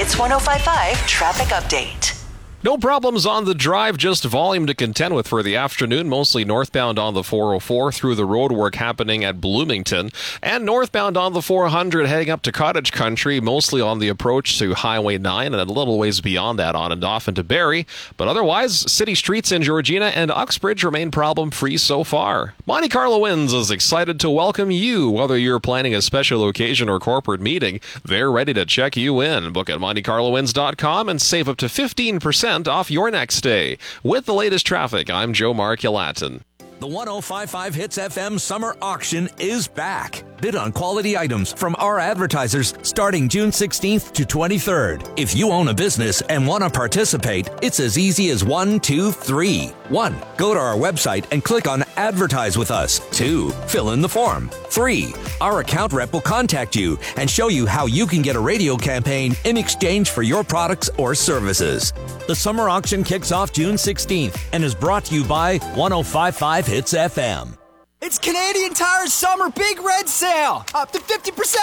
Hits 105.5 Traffic Update. No problems on the drive, just volume to contend with for the afternoon, mostly northbound on the 404 through the roadwork happening at Bloomington, and northbound on the 400 heading up to Cottage Country, mostly on the approach to Highway 9 and a little ways beyond that on and off into Barrie. But otherwise, city streets in Georgina and Uxbridge remain problem-free so far. Monte Carlo Winds is excited to welcome you. Whether you're planning a special occasion or corporate meeting, they're ready to check you in. Book at MonteCarloWinds.com and save up to 15% off your next stay. With the latest traffic, I'm Joe Mark-Yalatin. The 105.5 Hits FM Summer Auction is back. Bid on quality items from our advertisers starting June 16th to 23rd. If you own a business and want to participate, it's as easy as 1, 2, 3. 1. Go to our website and click on Advertise with Us. 2. Fill in the form. 3. Our account rep will contact you and show you how you can get a radio campaign in exchange for your products or services. The summer auction kicks off June 16th and is brought to you by 105.5 Hits FM. It's Canadian Tire's Summer Big Red Sale! Up to 50%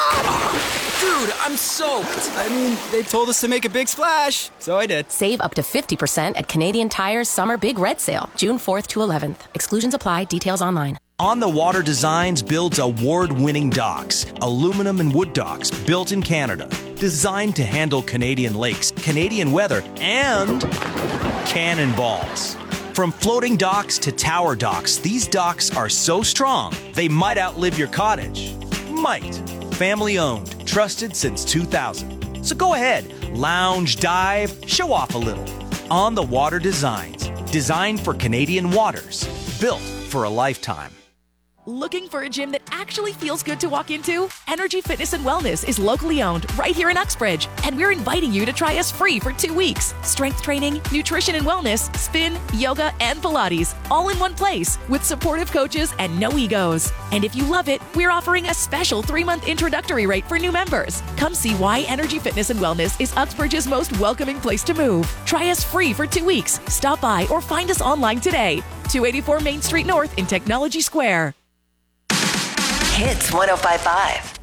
off! Dude, I'm soaked. I mean, they told us to make a big splash, so I did. Save up to 50% at Canadian Tire's Summer Big Red Sale, June 4th to 11th. Exclusions apply. Details online. On the Water Designs builds award-winning docks, aluminum and wood docks built in Canada, designed to handle Canadian lakes, Canadian weather, and cannonballs. From floating docks to tower docks, these docks are so strong, they might outlive your cottage. Might. Family-owned, trusted since 2000. So go ahead, lounge, dive, show off a little. On the Water Designs, designed for Canadian waters, built for a lifetime. Looking for a gym that actually feels good to walk into? Energy Fitness and Wellness is locally owned right here in Uxbridge, and we're inviting you to try us free for 2 weeks. Strength training, nutrition and wellness, spin, yoga, and Pilates, all in one place with supportive coaches and no egos. And if you love it, we're offering a special 3-month introductory rate for new members. Come see why Energy Fitness and Wellness is Uxbridge's most welcoming place to move. Try us free for 2 weeks. Stop by or find us online today. 284 Main Street North in Technology Square. Hits 105.5.